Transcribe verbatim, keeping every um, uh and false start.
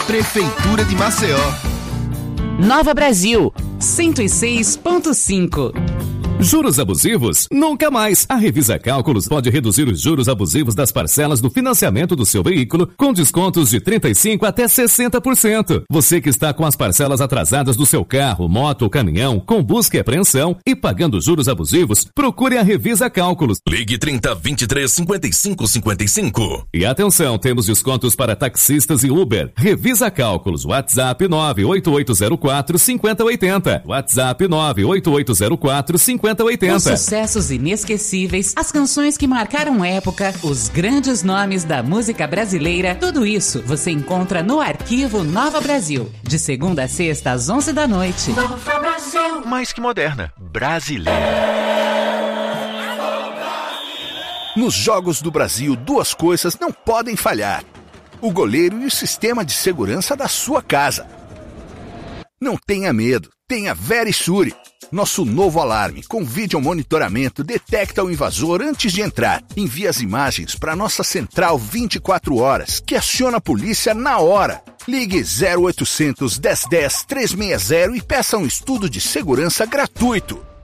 Prefeitura de Maceió. Nova Brasil, cento e seis ponto cinco. Juros abusivos? Nunca mais! A Revisa Cálculos pode reduzir os juros abusivos das parcelas do financiamento do seu veículo com descontos de trinta e cinco por cento até sessenta por cento. Você que está com as parcelas atrasadas do seu carro, moto ou caminhão, com busca e apreensão e pagando juros abusivos, procure a Revisa Cálculos. Ligue trinta, vinte e três, cinquenta e cinco, cinquenta e cinco. E atenção, temos descontos para taxistas e Uber. Revisa Cálculos, WhatsApp nove oito oito zero quatro, cinco zero oito zero. WhatsApp nove oito oito zero quatro, cinco zero oito zero. Os sucessos inesquecíveis, as canções que marcaram época, os grandes nomes da música brasileira, tudo isso você encontra no Arquivo Nova Brasil. De segunda a sexta, às onze da noite. Nova Brasil. Mais que moderna, brasileira. Nos Jogos do Brasil, duas coisas não podem falhar: o goleiro e o sistema de segurança da sua casa. Não tenha medo, tenha Verisure. Nosso novo alarme com vídeo monitoramento detecta o invasor antes de entrar. Envia as imagens para nossa central vinte e quatro horas, que aciona a polícia na hora. Ligue zero oitocentos, dez dez, trezentos e sessenta e peça um estudo de segurança gratuito.